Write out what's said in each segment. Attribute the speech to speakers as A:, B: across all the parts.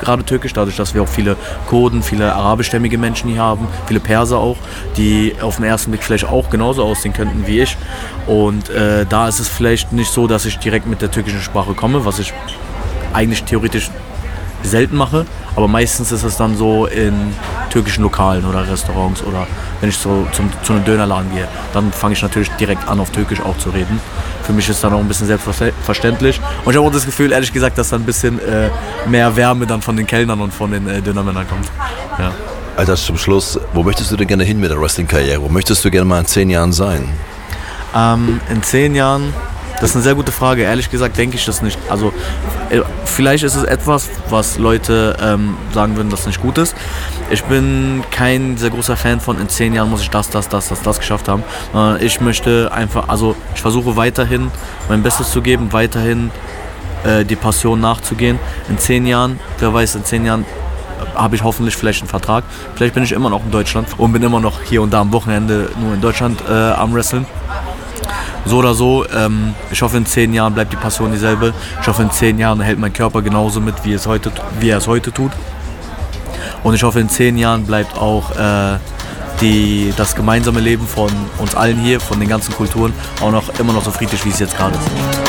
A: gerade Türkisch, dadurch, dass wir auch viele Kurden, viele arabischstämmige Menschen hier haben, viele Perser auch, die auf den ersten Blick vielleicht auch genauso aussehen könnten wie ich. Und da ist es vielleicht nicht so, dass ich direkt mit der türkischen Sprache komme, was ich eigentlich theoretisch selten mache, aber meistens ist es dann so in türkischen Lokalen oder Restaurants oder wenn ich so zu einem Dönerladen gehe, dann fange ich natürlich direkt an, auf Türkisch auch zu reden. Für mich ist dann auch ein bisschen selbstverständlich und ich habe auch das Gefühl, ehrlich gesagt, dass dann ein bisschen mehr Wärme dann von den Kellnern und von den Dönermännern kommt. Ja.
B: Alter, zum Schluss, wo möchtest du denn gerne hin mit der Wrestling-Karriere? Wo möchtest du gerne mal in 10 Jahren sein?
A: In 10 Jahren, das ist eine sehr gute Frage. Ehrlich gesagt denke ich das nicht. Also vielleicht ist es etwas, was Leute sagen würden, das nicht gut ist. Ich bin kein sehr großer Fan von, in 10 Jahren muss ich das geschafft haben. Ich möchte einfach, also ich versuche weiterhin mein Bestes zu geben, weiterhin die Passion nachzugehen. In 10 Jahren, wer weiß, in 10 Jahren habe ich hoffentlich vielleicht einen Vertrag. Vielleicht bin ich immer noch in Deutschland und bin immer noch hier und da am Wochenende nur in Deutschland am Wrestlen. So oder so, ich hoffe, in 10 Jahren bleibt die Passion dieselbe. Ich hoffe, in 10 Jahren hält mein Körper genauso mit, wie er es heute tut. Und ich hoffe, in 10 Jahren bleibt auch das gemeinsame Leben von uns allen hier, von den ganzen Kulturen, auch immer noch so friedlich, wie es jetzt gerade ist.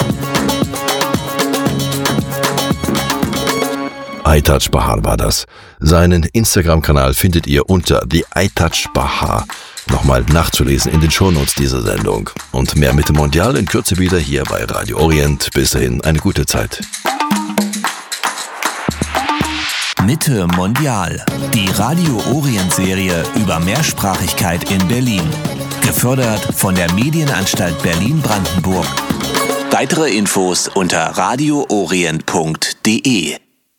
B: Aytaç Bahar war das. Seinen Instagram-Kanal findet ihr unter The Aytaç Bahar. Nochmal nachzulesen in den Shownotes dieser Sendung. Und mehr Mitte Mondial in Kürze wieder hier bei Radio Orient. Bis dahin eine gute Zeit.
C: Mitte Mondial, die Radio Orient-Serie über Mehrsprachigkeit in Berlin. Gefördert von der Medienanstalt Berlin-Brandenburg. Weitere Infos unter radioorient.de.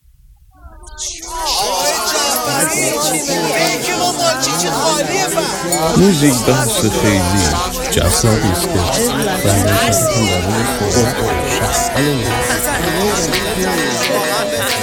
D: موزیک بحث خیلی جذابی است که برای